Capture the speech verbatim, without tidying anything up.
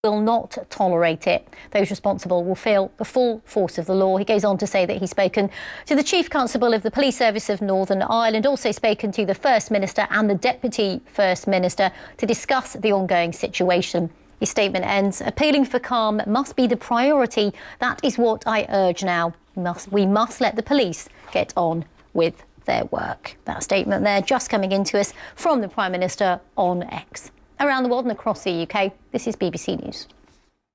will not tolerate it. Those responsible will feel the full force of the law. He goes on to say that he's spoken to the Chief Constable of the Police Service of Northern Ireland, also spoken to the First Minister and the Deputy First Minister to discuss the ongoing situation. His statement ends, appealing for calm must be the priority. That is what I urge now. We must, we must let the police get on with their work. That statement there just coming into us from the Prime Minister on X. Around the world and across the U K, this is B B C News.